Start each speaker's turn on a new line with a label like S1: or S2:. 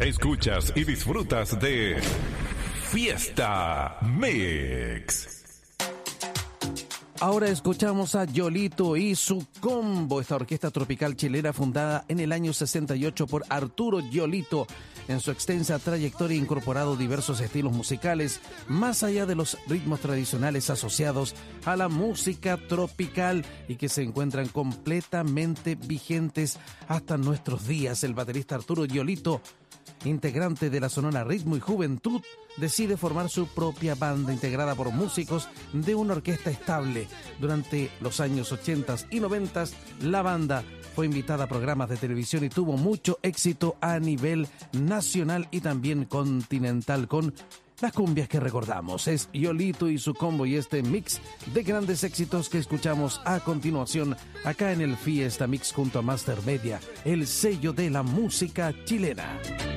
S1: Escuchas y disfrutas de Fiesta Mix.
S2: Ahora escuchamos a Yolito y su combo, esta orquesta tropical chilena fundada en el año 68 por Arturo Yolito. En su extensa trayectoria ha incorporado diversos estilos musicales, más allá de los ritmos tradicionales asociados a la música tropical y que se encuentran completamente vigentes hasta nuestros días. El baterista Arturo Yolito, integrante de la Sonora Ritmo y Juventud, decide formar su propia banda integrada por músicos de una orquesta estable. Durante los años 80 y 90, la banda fue invitada a programas de televisión y tuvo mucho éxito a nivel nacional y también continental con las cumbias que recordamos. Es Yolito y su combo y este mix de grandes éxitos que escuchamos a continuación acá en el Fiesta Mix junto a Master Media, el sello de la música chilena.